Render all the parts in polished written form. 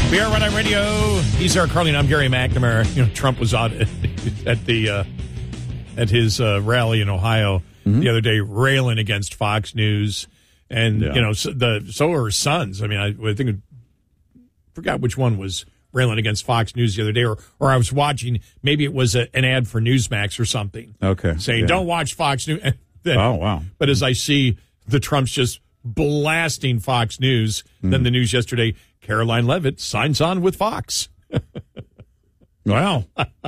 BRNI Radio. He's our Carly, and I'm Gary McNamara. You know, Trump was out at his rally in Ohio the other day, railing against Fox News, and you know, so are his sons. I mean, I think forgot which one was railing against Fox News the other day, or I was watching. Maybe it was an ad for Newsmax or something. Okay, saying don't watch Fox News. And then, oh wow! But as I see the Trumps just blasting Fox News, then the news yesterday. Caroline Leavitt signs on with Fox. Wow.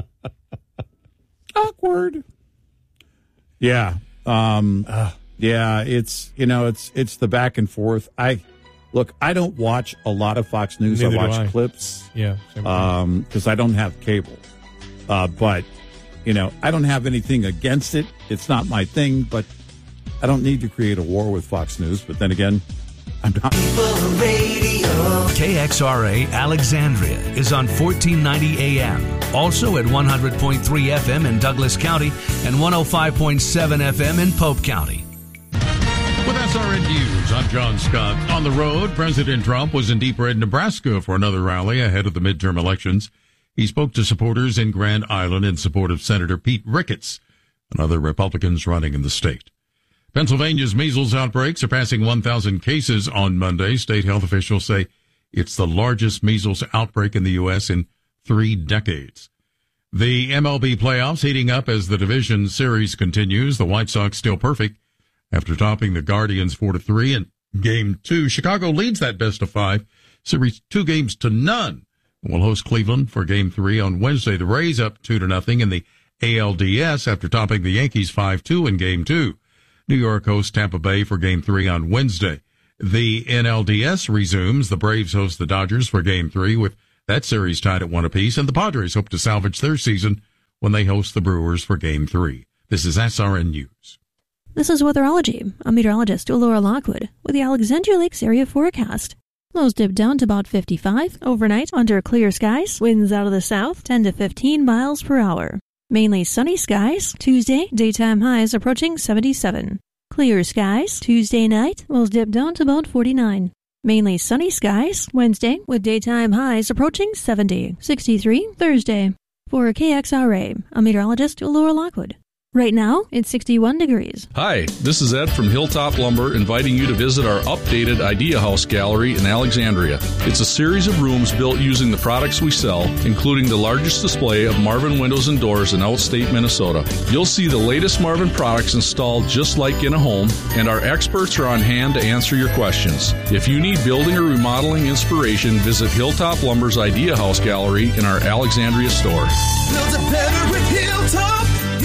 Awkward. Yeah. Yeah, it's the back and forth. I don't watch a lot of Fox News. Neither I watch do I. clips. Yeah. Because I don't have cable. But, I don't have anything against it. It's not my thing, but I don't need to create a war with Fox News. But then again, I'm not. KXRA Alexandria is on 1490 AM. Also at 100.3 FM in Douglas County and 105.7 FM in Pope County. With SRN News, I'm John Scott. On the road, President Trump was in Deep Red, Nebraska for another rally ahead of the midterm elections. He spoke to supporters in Grand Island in support of Senator Pete Ricketts and other Republicans running in the state. Pennsylvania's measles outbreak surpassing 1,000 cases on Monday. State health officials say it's the largest measles outbreak in the U.S. in 3 decades. The MLB playoffs heating up as the division series continues. The White Sox still perfect after topping the Guardians 4-3 in Game 2. Chicago leads that best-of-5 series 2-0. Will host Cleveland for Game 3 on Wednesday. The Rays up 2-0 in the ALDS after topping the Yankees 5-2 in Game 2. New York hosts Tampa Bay for Game 3 on Wednesday. The NLDS resumes. The Braves host the Dodgers for Game 3 with that series tied at 1 apiece, and the Padres hope to salvage their season when they host the Brewers for Game 3. This is SRN News. This is Weatherology. I'm meteorologist Laura Lockwood with the Alexandria Lakes area forecast. Lows dip down to about 55 overnight under clear skies. Winds out of the south 10 to 15 miles per hour. Mainly sunny skies. Tuesday, daytime highs approaching 77. Clear skies. Tuesday night, lows dip down to about 49. Mainly sunny skies. Wednesday, with daytime highs approaching 70. 63 Thursday. For KXRA, I'm meteorologist Laura Lockwood. Right now, it's 61 degrees. Hi, this is Ed from Hilltop Lumber inviting you to visit our updated Idea House Gallery in Alexandria. It's a series of rooms built using the products we sell, including the largest display of Marvin windows and doors in outstate Minnesota. You'll see the latest Marvin products installed just like in a home, and our experts are on hand to answer your questions. If you need building or remodeling inspiration, visit Hilltop Lumber's Idea House Gallery in our Alexandria store. Build it better with Hilltop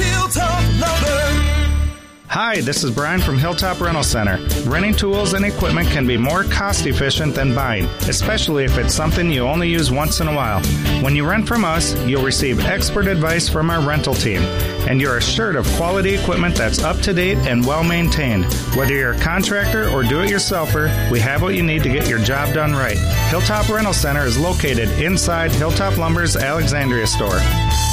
Lumber. Hi, this is Brian from Hilltop Rental Center. Renting tools and equipment can be more cost-efficient than buying, especially if it's something you only use once in a while. When you rent from us, you'll receive expert advice from our rental team, and you're assured of quality equipment that's up-to-date and well-maintained. Whether you're a contractor or do-it-yourselfer, we have what you need to get your job done right. Hilltop Rental Center is located inside Hilltop Lumber's Alexandria store.